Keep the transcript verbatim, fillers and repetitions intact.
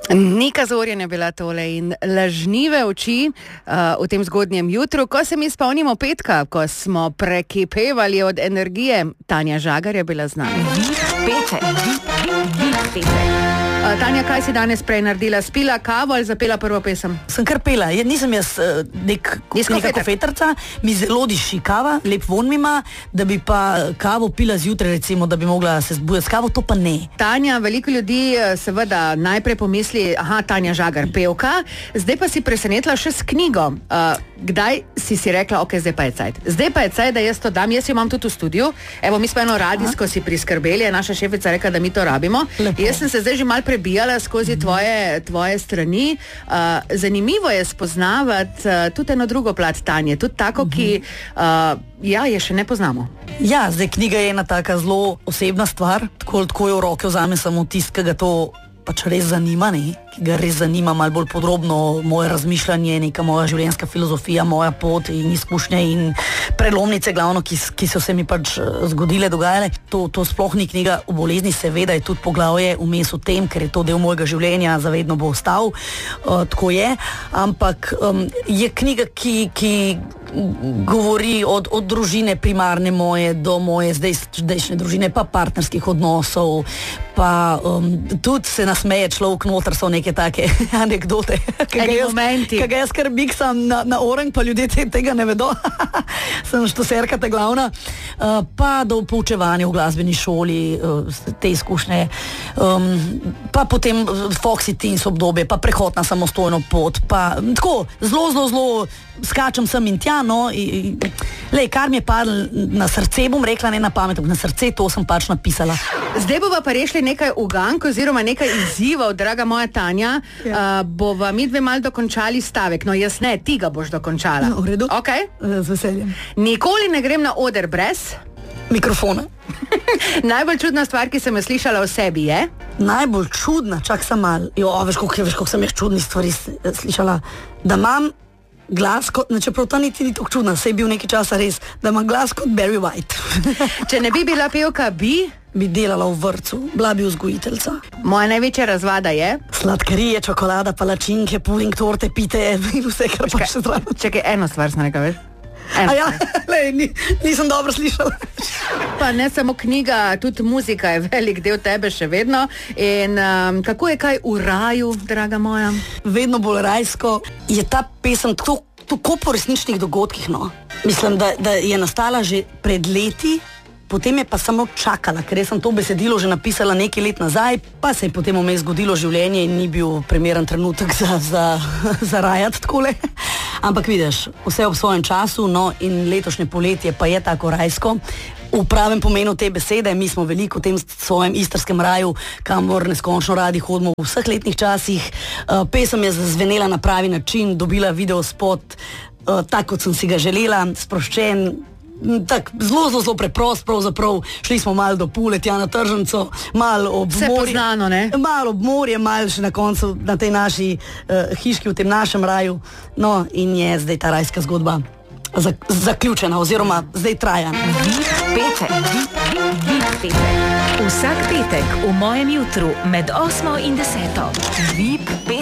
Nika Zorjan je bila tole in lažnive oči uh, v tem zgodnjem jutru, ko se mi spomnimo petka, ko smo prekipevali od energije. Tanja Žagar je bila z nami. Petek, petek. Uh, Tanja, kaj si danes prej naredila? Spila kavo ali zapela prvo pesem? Sem kar pela, ja, nisem jaz uh, nek, neka kofetrca, mi zelo diši kava, lep von mi ima, da bi pa kavo pila zjutraj, recimo, da bi mogla se zbuditi s kavo, to pa ne. Tanja, veliko ljudi seveda najprej pomisli, aha, Tanja Žagar, pevka, zdaj pa si presenetila še s knjigo. Uh, kdaj si si rekla, ok, zdaj pa je cajt. Zdaj pa je cajt, da jaz to dam, jaz jo imam tudi v studiu, evo, mi smo eno radijsko si priskrbeli, je naša šefica rekla, da mi to rabimo. Lepo. Jaz sem se zdaj že mal prebijala skozi tvoje, tvoje strani. Uh, zanimivo je spoznavati uh, tudi eno drugo plat Tanje, tudi tako, uh-huh. ki uh, ja, je še ne poznamo. Ja, zdaj knjiga je ena taka zelo osebna stvar, tako, tako je v roke vzame samo tist, ki ga to pač res zanima, ne? Ki ga res zanima malo bolj podrobno, moje razmišljanje, neka moja življenjska filozofija, moja pot in izkušnje in prelomnice glavno, ki, ki so se mi pač zgodile, dogajale. To, to sploh ni knjiga o bolezni, seveda je tudi poglavje vmes v tem, ker je to del mojega življenja, zavedno bo ostal, uh, tako je, ampak um, je knjiga, ki, ki govori od, od družine primarne moje do moje zdaj, zdajšnje družine, pa partnerskih odnosov, pa um, tudi se nasmeje človek noter, so neke take anekdote, ki ga jaz kar biksam na, na orang, pa ljudje te, tega ne vedo. Sem štoserka ta glavna. Uh, pa do poučevanja v glasbeni šoli, uh, te izkušnje, um, pa potem Foxy Teens obdobje, pa prehod na samostojno pot, pa tako, zelo, zelo, zelo skačem sem in tja, no, in, lej, kar mi je padlo na srce, bom rekla, ne na pamet, na srce, to sem pač napisala. Zdaj bova pa rešili nekaj ugank oziroma nekaj izzivov, draga moja Tanja. Ja. Uh, bova mi dve mal dokončali stavek. No, jaz ne, ti ga boš dokončala. No, v redu. Okay. Z veseljem. Nikoli ne grem na oder brez mikrofona. Najbolj čudna stvar, ki sem jo slišala o sebi, je? Najbolj čudna, čak sem mal. Jo, veš, koliko, veš, koliko sem jaz čudnih stvari slišala. Da imam glas kot, čeprav ta niti ni tako čudna, se je bil nekaj časa res, da ima glas kot Barry White. Če ne bi bila pevka, bi? Bi delala v vrtcu, bila bi vzgojiteljca. Moja največja razvada je? Sladkarije, čokolada, palačinke, pudding, torte, pite in vse, kar pa še zraven. Čekaj, eno stvar sem nekaj, veš? A ja, lej, ni, nisem dobro slišala. Pa ne samo knjiga, tudi muzika je velik del tebe še vedno. In um, kako je kaj v raju, draga moja? Vedno bolj rajsko. Je ta pesem tako, tako po resničnih dogodkih, no. Mislim, da, da je nastala že pred leti, potem je pa samo čakala, ker sem to besedilo že napisala nekaj let nazaj, pa se je potem vmes zgodilo življenje in ni bil primeren trenutek za, za, za rajati takole. Ampak vidiš, vse ob svojem času, no, in letošnje poletje pa je tako rajsko. V pravem pomenu te besede, mi smo veliko v tem svojem istrskem raju, kamor neskončno radi hodimo v vseh letnih časih. Uh, pesem je zazvenela na pravi način, dobila video spot, uh, tako kot sem si ga želela, sproščen, tak, zelo, zelo, zelo preprost, pravzaprav šli smo malo do Pule, tja na Tržnico, malo ob morje. Vse poznano, ne? Malo ob morje, malo še na koncu na tej naši uh, hiški, v tem našem raju. No, in je zdaj ta rajska zgodba zaključena, oziroma zdaj traja. Petek. Vsak petek v mojem jutru med osmo in deseto.